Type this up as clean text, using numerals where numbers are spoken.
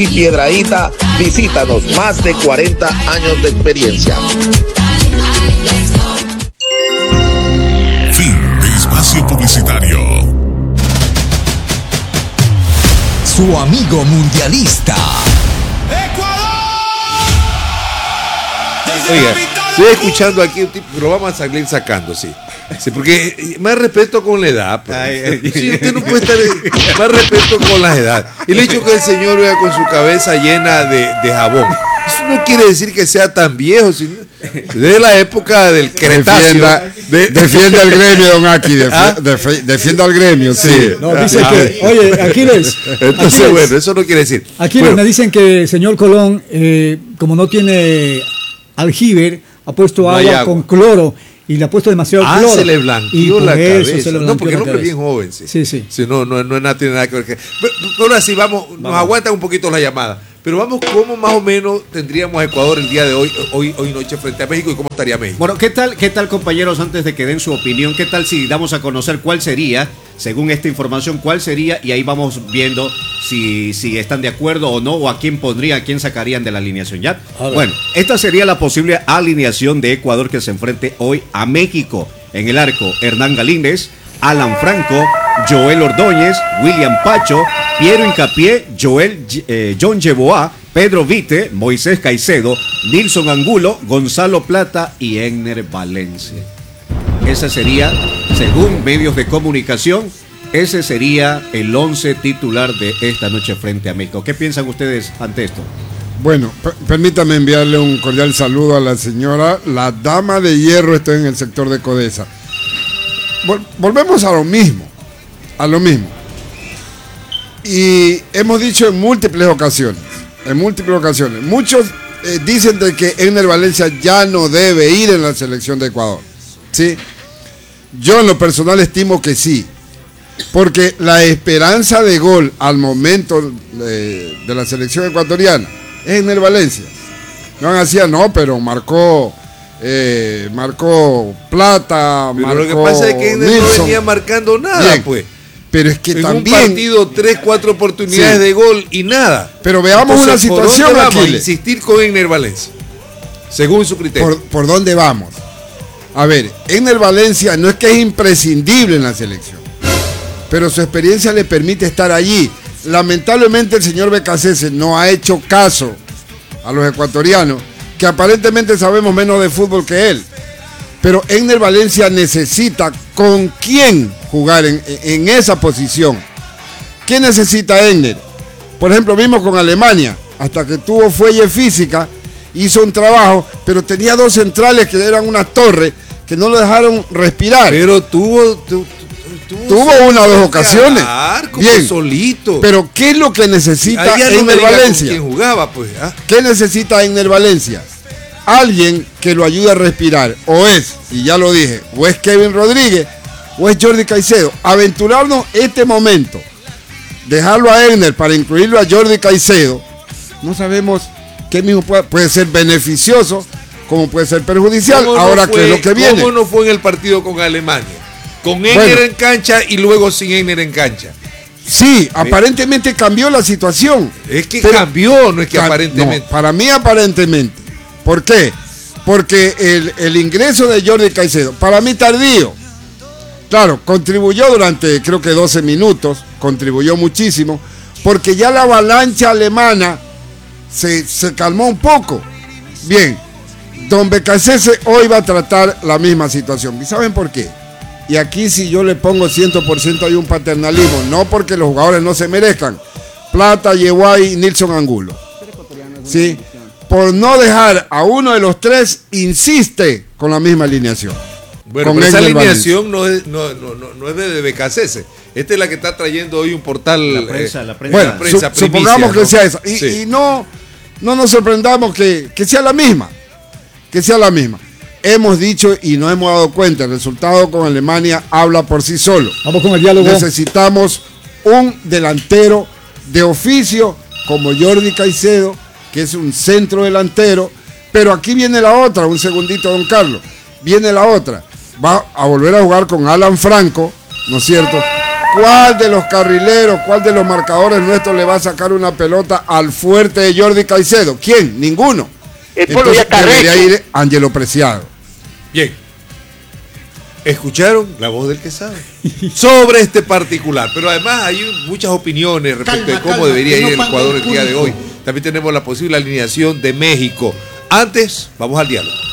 y Piedrahíta. Visítanos, más de 40 años de experiencia. Fin de espacio publicitario. Su amigo mundialista. Oiga, estoy escuchando aquí un tipo, lo vamos a salir sacando, sí. Sí, porque más respeto con la edad. Pues. Sí, usted no puede estar más respeto con la edad. El hecho que el señor vea con su cabeza llena de jabón, eso no quiere decir que sea tan viejo, sino de la época del Cretáceo. Defienda al gremio, don Aki. Defienda al gremio, sí. No, dice que, oye, Aquiles. Entonces, Aquiles, bueno, eso no quiere decir. Aquiles, bueno, me dicen que el señor Colón, como no tiene aljibe, ha puesto agua con cloro. Y le ha puesto demasiado cloro. Se le blanqueó la cabeza. No, porque el hombre es bien joven. Sí. Sí. Sí, no tiene nada que ver. Pero ahora sí, vamos, nos aguantan un poquito la llamada. Pero vamos, ¿cómo más o menos tendríamos a Ecuador el día de hoy noche frente a México y cómo estaría México? Bueno, ¿qué tal, compañeros, antes de que den su opinión, qué tal si damos a conocer cuál sería, según esta información, cuál sería, y ahí vamos viendo si están de acuerdo o no, o a quién pondría, a quién sacarían de la alineación, ¿ya? Bueno, esta sería la posible alineación de Ecuador que se enfrente hoy a México. En el arco, Hernán Galíndez, Alan Franco, Joel Ordóñez, William Pacho, Piero Hincapié, John Yeboah, Pedro Vite, Moisés Caicedo, Nilson Angulo, Gonzalo Plata y Egner Valencia. Ese sería, según medios de comunicación, ese sería el 11 titular de esta noche frente a México. ¿Qué piensan ustedes ante esto? Bueno, permítame enviarle un cordial saludo a la señora, la dama de hierro está en el sector de Codesa. Volvemos a lo mismo. Y hemos dicho en múltiples ocasiones. Muchos dicen de que Egner Valencia ya no debe ir en la selección de Ecuador. ¿Sí? Yo en lo personal estimo que sí. Porque la esperanza de gol al momento de la selección ecuatoriana es Egner Valencia. No van a decir, no, pero marcó Plata, pero marcó lo que pasa es que Egner no venía marcando nada. Bien, pues. Pero es que en también un partido 3-4 oportunidades de gol y nada. Pero veamos una situación aquí. Vamos a insistir con Egner Valencia, según su criterio. ¿Por dónde vamos? A ver, Egner Valencia no es que es imprescindible en la selección, pero su experiencia le permite estar allí. Lamentablemente el señor Becasese no ha hecho caso a los ecuatorianos, que aparentemente sabemos menos de fútbol que él. Pero Egner Valencia necesita con quién jugar en esa posición. ¿Qué necesita Egner? Por ejemplo, mismo con Alemania, hasta que tuvo fuelle física, hizo un trabajo, pero tenía dos centrales que eran una torre, que no lo dejaron respirar. Pero tuvo una o dos ocasiones. Bien, solito. Pero ¿qué es lo que necesita Egner Valencia? ¿Quién jugaba, pues? ¿Qué necesita Egner Valencia? Alguien que lo ayude a respirar. O es, y ya lo dije, o es Kevin Rodríguez, o es Jordi Caicedo. Aventurarnos este momento, dejarlo a Egner para incluirlo a Jordi Caicedo, no sabemos qué mismo puede ser beneficioso, como puede ser perjudicial. Ahora, ¿qué es lo que viene? ¿Cómo no fue en el partido con Alemania? Con Egner en cancha y luego sin Egner en cancha. Sí, aparentemente cambió la situación. Es que cambió, no es que aparentemente. No, para mí aparentemente. ¿Por qué? Porque el ingreso de Jordi Caicedo, para mí tardío. Claro, contribuyó durante creo que 12 minutos, contribuyó muchísimo, porque ya la avalancha alemana se calmó un poco. Bien, don Becasese hoy va a tratar la misma situación. ¿Y saben por qué? Y aquí si yo le pongo 100% hay un paternalismo, no porque los jugadores no se merezcan. Plata, Yeboah y Nilson Angulo. ¿Sí? Por no dejar a uno de los tres, insiste con la misma alineación. Bueno, pero esa alineación no es de Becasese. Esta es la que está trayendo hoy un portal. La prensa. Bueno, supongamos que sea esa. Y no nos sorprendamos que sea la misma. Hemos dicho y nos hemos dado cuenta, el resultado con Alemania habla por sí solo. Vamos con el diálogo. Necesitamos un delantero de oficio como Jordi Caicedo, que es un centro delantero, pero aquí viene la otra, un segundito, don Carlos, viene la otra, va a volver a jugar con Alan Franco, ¿no es cierto? ¿cuál de los carrileros, cuál de los marcadores nuestros le va a sacar una pelota al fuerte de Jordi Caicedo? ¿Quién? Ninguno. Entonces ya debería ir Ángelo Preciado. Bien. Escucharon la voz del que sabe sobre este particular, pero además hay muchas opiniones respecto de cómo debería ir el Ecuador el día de hoy. También tenemos la posible alineación de México. Antes, vamos al diálogo.